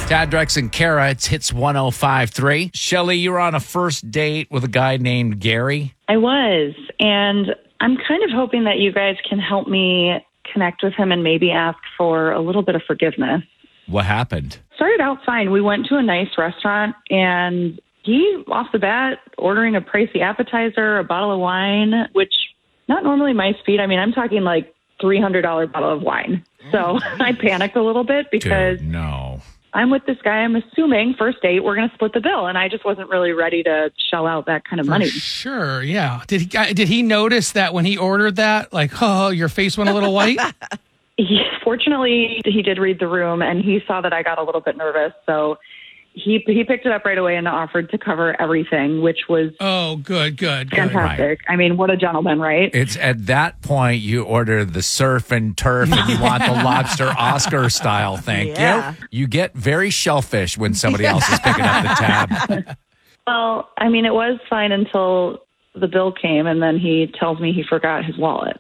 Tad, Drex, and Kara, it's Hits 105.3. Shelly, you were on a first date with a guy named Gary. I was, and I'm kind of hoping that you guys can help me connect with him and maybe ask for a little bit of forgiveness. What happened? Started out fine. We went to a nice restaurant, and he, off the bat, ordering a pricey appetizer, a bottle of wine, which not normally my speed. I mean, I'm talking like $300 bottle of wine. So I panicked a little bit because Dude, no. I'm with this guy. I'm assuming first date, we're going to split the bill. And I just wasn't really ready to shell out that kind of money. Sure, yeah. Did he notice that when he ordered that, like, oh, your face went a little white? Fortunately, he did read the room, and he saw that I got a little bit nervous. So he picked it up right away and offered to cover everything, which was good. fantastic. Right. I mean, what a gentleman, right? It's at that point you order the surf and turf and you want the lobster Oscar style, thank you. You get very shellfish when somebody else is picking up the tab. Well, I mean, it was fine until the bill came, and then he tells me he forgot his wallet.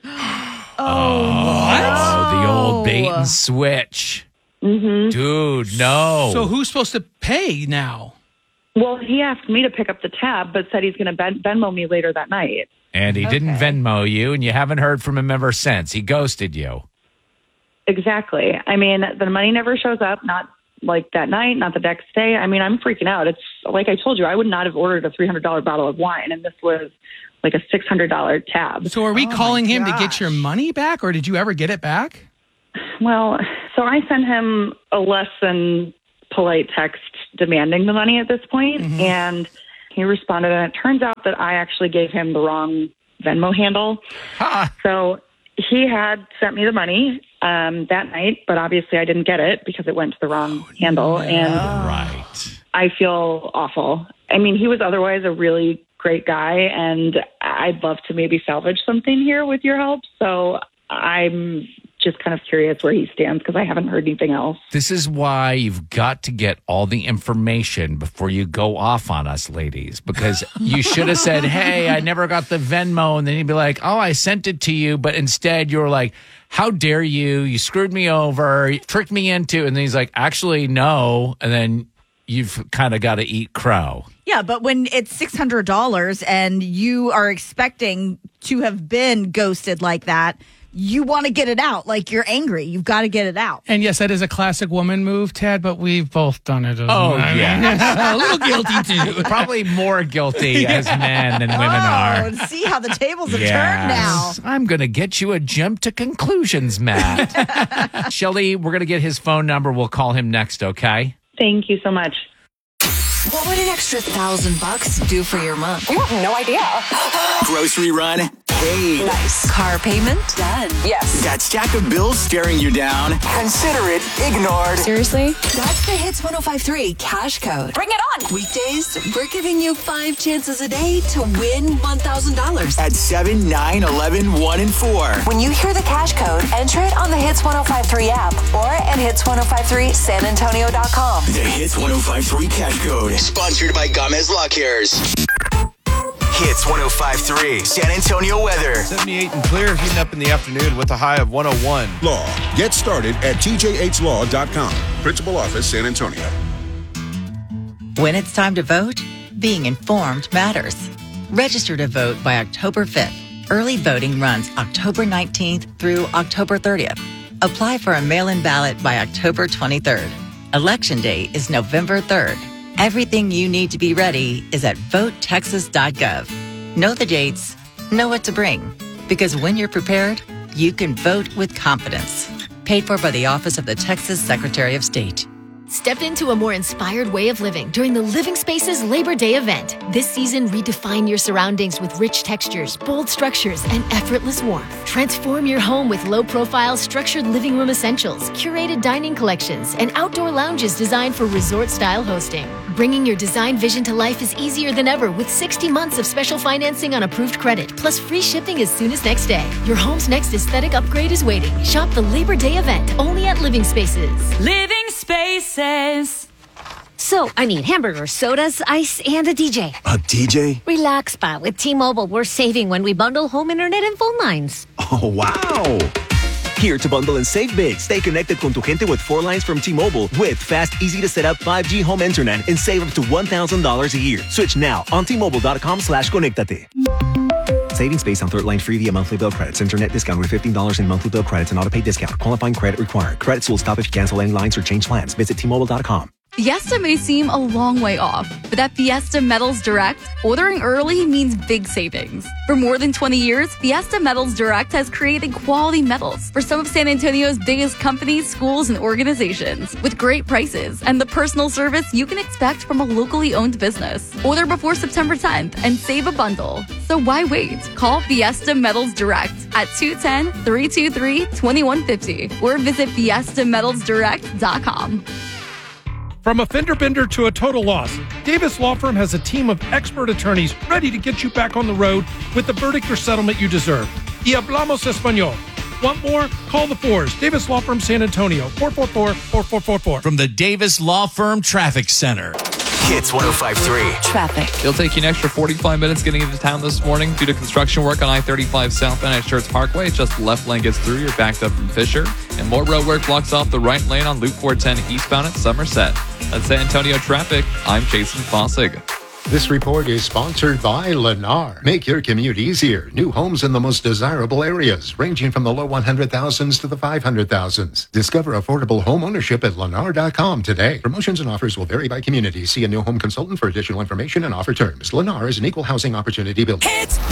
The old bait and switch. Mm-hmm. Dude, no. So who's supposed to pay now? Well, he asked me to pick up the tab, but said he's going to Venmo me later that night. And he didn't Venmo you, and you haven't heard from him ever since. He ghosted you. Exactly. I mean, the money never shows up, not like that night, not the next day. I mean, I'm freaking out. It's like I told you, I would not have ordered a $300 bottle of wine, and this was like a $600 tab. So are we calling him to get your money back, or did you ever get it back? Well, so I sent him a less than polite text demanding the money at this point, and he responded, and it turns out that I actually gave him the wrong Venmo handle. So he had sent me the money that night, but obviously I didn't get it because it went to the wrong handle, and Right. I feel awful. I mean, he was otherwise a really great guy, and I'd love to maybe salvage something here with your help, so I'm just kind of curious where he stands because I haven't heard anything else. This is why you've got to get all the information before you go off on us, ladies, because you should have said, hey, I never got the Venmo. And then you'd be like, oh, I sent it to you. But instead you were like, how dare you? You screwed me over, you tricked me into. And then he's like, actually, no. And then you've kind of got to eat crow. Yeah, but when it's $600 and you are expecting to have been ghosted like that, you want to get it out. Like, you're angry. You've got to get it out. And yes, that is a classic woman move, Tad, but we've both done it. Yeah. A little guilty, too. Probably more guilty as men than women are. And see how the tables have turned now. I'm going to get you a jump to conclusions, Matt. Shelly, we're going to get his phone number. We'll call him next, okay? Thank you so much. What would an extra $1,000 do for your month? No idea. Grocery run? Paid. Nice. Car payment? Done. Yes. That stack of bills staring you down? Consider it ignored. Seriously? That's the Hits 105.3 cash code. Bring it on. Weekdays, we're giving you 5 chances a day to win $1,000. At 7, 9, 11, 1, and 4. When you hear the cash code, enter it on the Hits 105.3 app or at hits1053sanantonio.com. The Hits 105.3 cash code. Sponsored by Gomez Law Cares. Hits 105.3 San Antonio weather. 78 and clear, heating up in the afternoon with a high of 101. Law. Get started at tjhlaw.com. Principal Office, San Antonio. When it's time to vote, being informed matters. Register to vote by October 5th. Early voting runs October 19th through October 30th. Apply for a mail-in ballot by October 23rd. Election Day is November 3rd. Everything you need to be ready is at votetexas.gov. Know the dates, know what to bring, because when you're prepared, you can vote with confidence. Paid for by the Office of the Texas Secretary of State. Step into a more inspired way of living during the Living Spaces Labor Day event. This season, redefine your surroundings with rich textures, bold structures, and effortless warmth. Transform your home with low-profile, structured living room essentials, curated dining collections, and outdoor lounges designed for resort-style hosting. Bringing your design vision to life is easier than ever with 60 months of special financing on approved credit, plus free shipping as soon as next day. Your home's next aesthetic upgrade is waiting. Shop the Labor Day event only at Living Spaces. Living Spaces. So, I need hamburgers, sodas, ice, and a DJ. A DJ? Relax, Pa. With T-Mobile, we're saving when we bundle home internet and phone lines. Oh, wow. Here to bundle and save big. Stay connected con tu gente with 4 lines from T-Mobile with fast, easy to set up 5G home internet and save up to $1,000 a year. Switch now on T-Mobile.com/conectate. Savings based on 3rd line free via monthly bill credits. Internet discount with $15 in monthly bill credits and auto pay discount. Qualifying credit required. Credits will stop if you cancel any lines or change plans. Visit T-Mobile.com. Fiesta may seem a long way off, but at Fiesta Metals Direct, ordering early means big savings. For more than 20 years, Fiesta Metals Direct has created quality metals for some of San Antonio's biggest companies, schools, and organizations, with great prices and the personal service you can expect from a locally owned business. Order before September 10th and save a bundle. So why wait? Call Fiesta Metals Direct at 210-323-2150 or visit fiestametalsdirect.com. From a fender bender to a total loss, Davis Law Firm has a team of expert attorneys ready to get you back on the road with the verdict or settlement you deserve. Y hablamos español. Want more? Call the Fours. Davis Law Firm San Antonio, 444-4444. From the Davis Law Firm Traffic Center. Hits 105.3. Traffic. It'll take you an extra 45 minutes getting into town this morning due to construction work on I-35 southbound at Schertz Parkway. Just left lane gets through. You're backed up from Fisher. And more road work blocks off the right lane on Loop 410 eastbound at Somerset. That's San Antonio traffic. I'm Jason Fossig. This report is sponsored by Lennar. Make your commute easier. New homes in the most desirable areas, ranging from the low 100,000s to the 500,000s. Discover affordable home ownership at Lennar.com today. Promotions and offers will vary by community. See a new home consultant for additional information and offer terms. Lennar is an equal housing opportunity builder. Hits